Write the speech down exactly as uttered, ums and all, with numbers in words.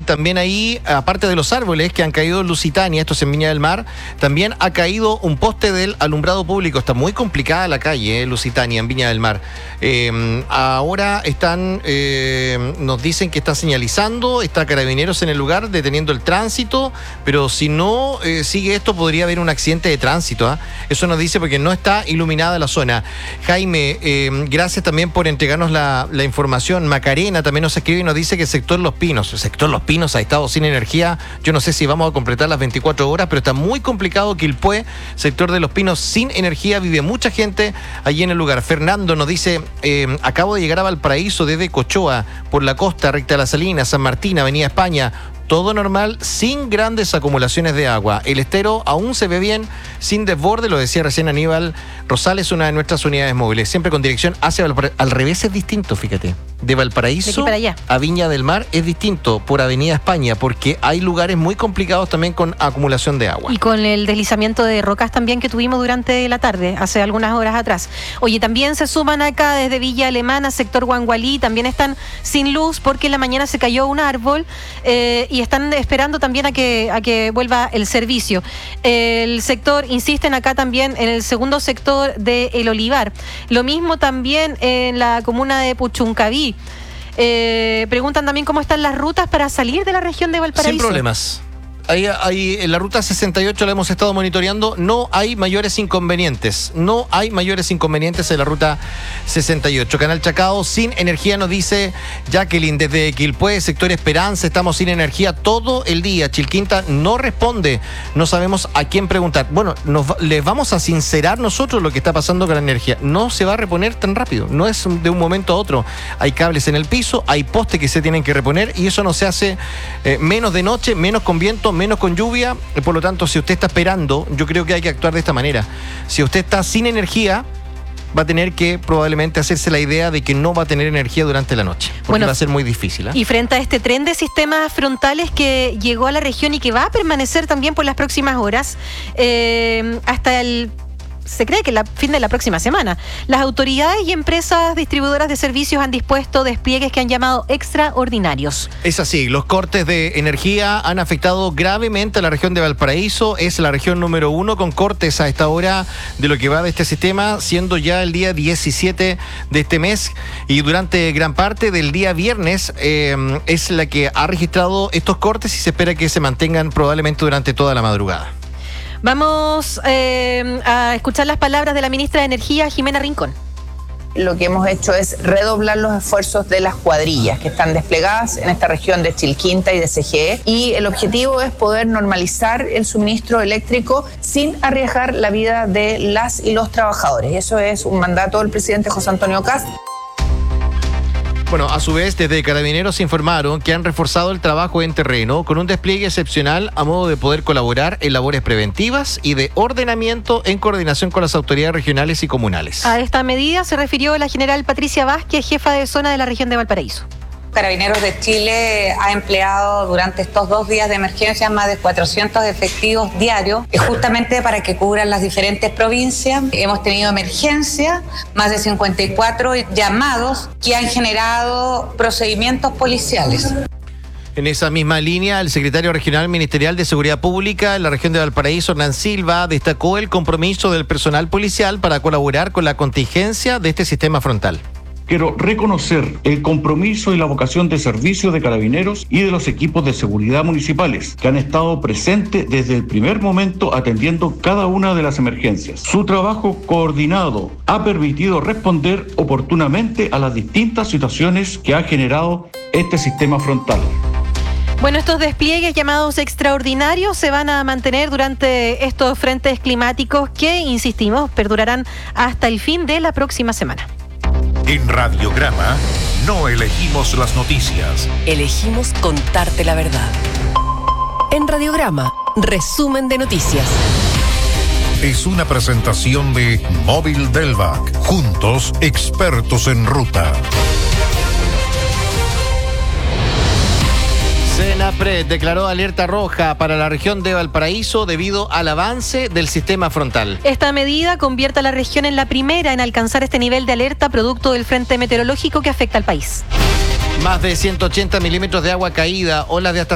también ahí, aparte de los árboles que han caído en Lusitania, esto es en Viña del Mar, también ha caído un poste del alumbrado público. Está muy complicada la calle, eh, Lusitania, en Viña del Mar. Eh, ahora están, eh, nos dicen que está señalizando, está Carabineros en el lugar deteniendo el tránsito, pero si no eh, sigue esto podría haber un accidente de tránsito. ¿eh? Eso nos dice porque no está iluminada la zona. Jaime, eh, gracias también por entregarnos la, la información. Macarena también nos escribe y nos dice que el sector Los Pinos, el sector Los Pinos ha estado sin energía. Yo no sé si vamos a completar las veinticuatro horas, pero está muy complicado. Quilpué, sector de Los Pinos sin energía, vive mucha gente allí en el lugar. Fernando nos dice, eh, acabo de llegar a Valparaíso desde Cochoa, por la costa, recta a La Salina, San Martín, Avenida España. Todo normal, sin grandes acumulaciones de agua. El estero aún se ve bien, sin desborde, lo decía recién Aníbal Rosales, una de nuestras unidades móviles. Siempre con dirección hacia Valparaíso. Al revés es distinto, fíjate. De Valparaíso de a Viña del Mar es distinto por Avenida España, porque hay lugares muy complicados también con acumulación de agua. Y con el deslizamiento de rocas también que tuvimos durante la tarde, hace algunas horas atrás. Oye, también se suman acá desde Villa Alemana, sector Guangualí, también están sin luz porque en la mañana se cayó un árbol eh, y están esperando también a que, a que vuelva el servicio. El sector, insisten acá también en el segundo sector de El Olivar. Lo mismo también en la comuna de Puchuncaví. Eh, preguntan también cómo están las rutas para salir de la región de Valparaíso. Sin problemas. Ahí, ahí, en la ruta sesenta y ocho la hemos estado monitoreando, no hay mayores inconvenientes, no hay mayores inconvenientes en la ruta sesenta y ocho. Canal Chacao, sin energía, nos dice Jacqueline desde Quilpué, sector Esperanza, estamos sin energía todo el día. Chilquinta no responde, no sabemos a quién preguntar. Bueno, nos, les vamos a sincerar nosotros lo que está pasando con la energía. No se va a reponer tan rápido, no es de un momento a otro. Hay cables en el piso, hay postes que se tienen que reponer y eso no se hace eh, menos de noche, menos con viento, menos con lluvia. Por lo tanto, si usted está esperando, yo creo que hay que actuar de esta manera. Si usted está sin energía, va a tener que probablemente hacerse la idea de que no va a tener energía durante la noche, porque bueno, va a ser muy difícil. ¿eh? Y frente a este tren de sistemas frontales que llegó a la región y que va a permanecer también por las próximas horas, eh, hasta el... se cree que el fin de la próxima semana. Las autoridades y empresas distribuidoras de servicios han dispuesto despliegues que han llamado extraordinarios. Es así, los cortes de energía han afectado gravemente a la región de Valparaíso. Es la región número uno con cortes a esta hora de lo que va de este sistema, siendo ya el día diecisiete de este mes. Y durante gran parte del día viernes eh, es la que ha registrado estos cortes y se espera que se mantengan probablemente durante toda la madrugada. Vamos eh, a escuchar las palabras de la ministra de Energía, Jimena Rincón. Lo que hemos hecho es redoblar los esfuerzos de las cuadrillas que están desplegadas en esta región de Chilquinta y de C G E, y el objetivo es poder normalizar el suministro eléctrico sin arriesgar la vida de las y los trabajadores. Y eso es un mandato del presidente José Antonio Kast. Bueno, a su vez, desde Carabineros informaron que han reforzado el trabajo en terreno con un despliegue excepcional a modo de poder colaborar en labores preventivas y de ordenamiento en coordinación con las autoridades regionales y comunales. A esta medida se refirió la general Patricia Vázquez, jefa de zona de la región de Valparaíso. Carabineros de Chile ha empleado durante estos dos días de emergencia más de cuatrocientos efectivos diarios, justamente para que cubran las diferentes provincias. Hemos tenido emergencia, más de cincuenta y cuatro llamados que han generado procedimientos policiales. En esa misma línea, el secretario regional ministerial de Seguridad Pública en la región de Valparaíso, Hernán Silva, destacó el compromiso del personal policial para colaborar con la contingencia de este sistema frontal. Quiero reconocer el compromiso y la vocación de servicio de Carabineros y de los equipos de seguridad municipales que han estado presentes desde el primer momento atendiendo cada una de las emergencias. Su trabajo coordinado ha permitido responder oportunamente a las distintas situaciones que ha generado este sistema frontal. Bueno, estos despliegues llamados extraordinarios se van a mantener durante estos frentes climáticos que, insistimos, perdurarán hasta el fin de la próxima semana. En Radiograma no elegimos las noticias. Elegimos contarte la verdad. En Radiograma, resumen de noticias. Es una presentación de Móvil Delvac. Juntos, expertos en ruta. Senapred declaró alerta roja para la región de Valparaíso debido al avance del sistema frontal. Esta medida convierte a la región en la primera en alcanzar este nivel de alerta producto del frente meteorológico que afecta al país. Más de ciento ochenta milímetros de agua caída, olas de hasta